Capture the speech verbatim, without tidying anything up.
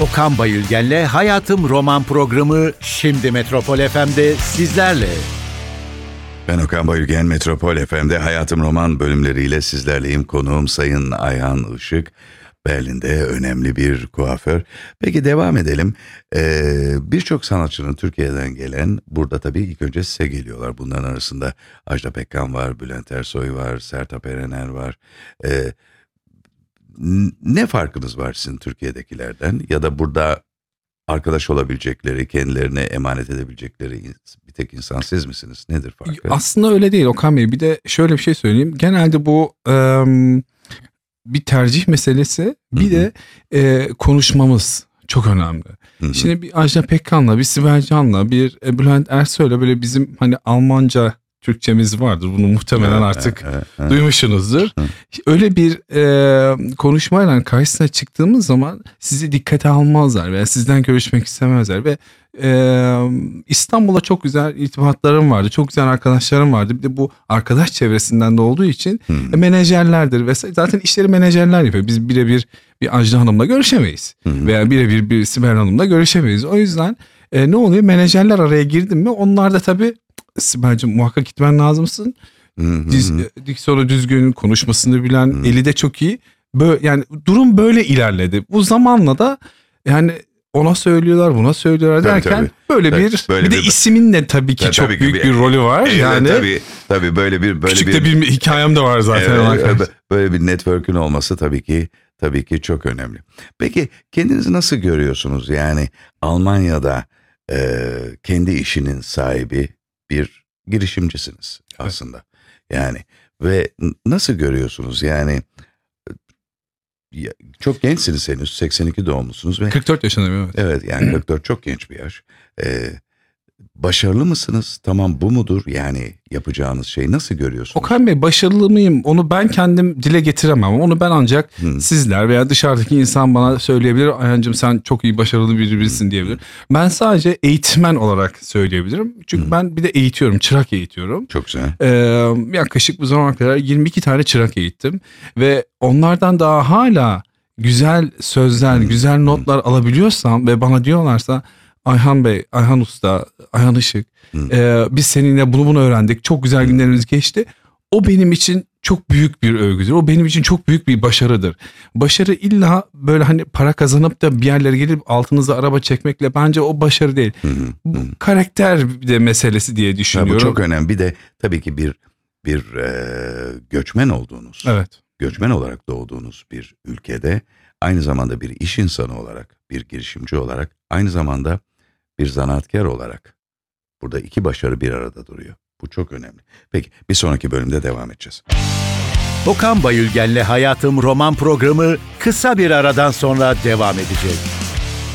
Okan Bayülgen'le Hayatım Roman programı şimdi Metropol F M'de sizlerle. Ben Okan Bayülgen, Metropol F M'de Hayatım Roman bölümleriyle sizlerleyim. Konuğum Sayın Ayhan Işık. Berlin'de önemli bir kuaför. Peki devam edelim. Ee, Birçok sanatçının Türkiye'den gelen, burada tabii ilk önce size geliyorlar. Bunların arasında Ajda Pekkan var, Bülent Ersoy var, Sertab Erener var. Ee, ne farkınız var sizin Türkiye'dekilerden ya da burada arkadaş olabilecekleri, kendilerine emanet edebilecekleri bir tek insan siz misiniz? Nedir farkı? Aslında öyle değil Okan Bey. Bir de şöyle bir şey söyleyeyim. Genelde bu e, bir tercih meselesi. Bir Hı-hı. de e, konuşmamız çok önemli. Hı-hı. Şimdi bir Ajda Pekkan'la, bir Sibel Can'la, bir e, Bülent Ersoy'la böyle bizim hani Almanca Türkçemiz vardır. Bunu muhtemelen artık evet, evet, evet. duymuşsunuzdur. Evet. Öyle bir e, konuşmayla karşısına çıktığımız zaman sizi dikkate almazlar veya sizden görüşmek istemezler ve e, İstanbul'a çok güzel irtibatlarım vardı. Çok güzel arkadaşlarım vardı. Bir de bu arkadaş çevresinden de olduğu için hmm. e, menajerlerdir vesaire. Zaten işleri menajerler yapıyor. Biz birebir bir Ajda Hanım'la görüşemeyiz. Hmm. Veya birebir bir Sibel Hanım'la görüşemeyiz. O yüzden e, ne oluyor? Menajerler araya girdi mi onlar da tabii Sibel'cim muhakkak gitmen lazımsın. Diz, diksiyonu düzgün, konuşmasını bilen, hı-hı. eli de çok iyi. Böyle, yani durum böyle ilerledi. Bu zamanla da yani ona söylüyorlar, buna söylüyorlar tabii, derken tabii. böyle tabii, bir böyle bir de bir, ismin de tabii ki tabii, çok tabii büyük bir, bir rolü var. Evet, yani tabii tabii böyle bir böyle küçük bir, de bir hikayem de var zaten. Evet, böyle bir network'ün olması tabii ki tabii ki çok önemli. Peki kendinizi nasıl görüyorsunuz? Yani Almanya'da e, kendi işinin sahibi bir girişimcisiniz aslında. Yani ve nasıl görüyorsunuz yani çok gençsiniz henüz, seksen iki doğumlusunuz ve kırk dört yaşındayım evet. Evet yani kırk dört çok genç bir yaş. Ee, başarılı mısınız? Tamam bu mudur yani yapacağınız şey, nasıl görüyorsunuz? Okan Bey başarılı mıyım? Onu ben kendim dile getiremem. Onu ben ancak hmm. sizler veya dışarıdaki insan bana söyleyebilir. Ayhancığım sen çok iyi başarılı birisin hmm. diyebilir. Ben sadece eğitmen olarak söyleyebilirim. Çünkü hmm. ben bir de eğitiyorum. Çırak eğitiyorum. Çok güzel. Ee, yaklaşık bu zamana kadar yirmi iki tane çırak eğittim. Ve onlardan daha hala güzel sözler, hmm. güzel notlar hmm. alabiliyorsam ve bana diyorlarsa Ayhan Bey, Ayhan Usta, Ayhan Işık, e, biz seninle bunu bunu öğrendik. Çok güzel günlerimiz geçti. O benim için çok büyük bir övgüdür. O benim için çok büyük bir başarıdır. Başarı illa böyle hani para kazanıp da bir yerlere gelip altınıza araba çekmekle bence o başarı değil. Hı hı. Bu karakter de meselesi diye düşünüyorum. Ya bu çok önemli. Bir de tabii ki bir bir e, göçmen olduğunuz, evet. göçmen olarak doğduğunuz bir ülkede aynı zamanda bir iş insanı olarak, bir girişimci olarak, aynı zamanda bir zanaatkar olarak burada iki başarı bir arada duruyor. Bu çok önemli. Peki bir sonraki bölümde devam edeceğiz. Okan Bayülgen'le Hayatım Roman programı kısa bir aradan sonra devam edecek.